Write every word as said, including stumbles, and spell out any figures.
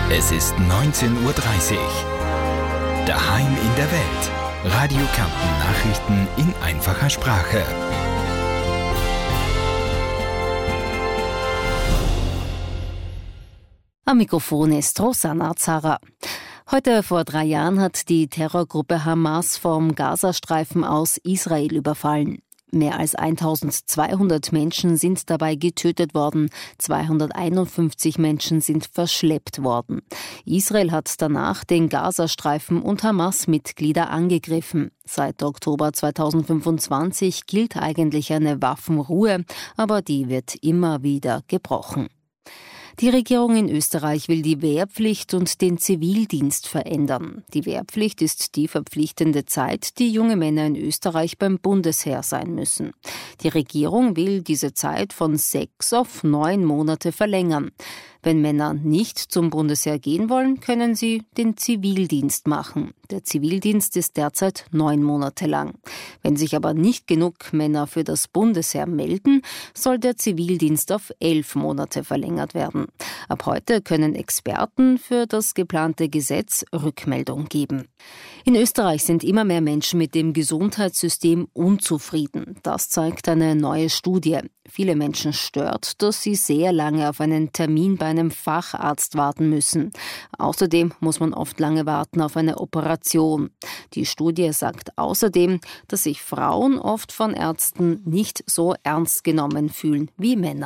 Es ist neunzehn Uhr dreißig. Daheim in der Welt. Radio Kärnten Nachrichten in einfacher Sprache. Am Mikrofon ist Rosanna Zara. Heute vor drei Jahren hat die Terrorgruppe Hamas vom Gazastreifen aus Israel überfallen. Mehr als eintausendzweihundert Menschen sind dabei getötet worden, zweihunderteinundfünfzig Menschen sind verschleppt worden. Israel hat danach den Gazastreifen und Hamas-Mitglieder angegriffen. Seit Oktober zweitausendfünfundzwanzig gilt eigentlich eine Waffenruhe, aber die wird immer wieder gebrochen. Die Regierung in Österreich will die Wehrpflicht und den Zivildienst verändern. Die Wehrpflicht ist die verpflichtende Zeit, die junge Männer in Österreich beim Bundesheer sein müssen. Die Regierung will diese Zeit von sechs auf neun Monate verlängern. Wenn Männer nicht zum Bundesheer gehen wollen, können sie den Zivildienst machen. Der Zivildienst ist derzeit neun Monate lang. Wenn sich aber nicht genug Männer für das Bundesheer melden, soll der Zivildienst auf elf Monate verlängert werden. Ab heute können Experten für das geplante Gesetz Rückmeldung geben. In Österreich sind immer mehr Menschen mit dem Gesundheitssystem unzufrieden. Das zeigt eine neue Studie. Viele Menschen stört, dass sie sehr lange auf einen Termin bei einem Facharzt warten müssen. Außerdem muss man oft lange warten auf eine Operation. Die Studie sagt außerdem, dass sich Frauen oft von Ärzten nicht so ernst genommen fühlen wie Männer.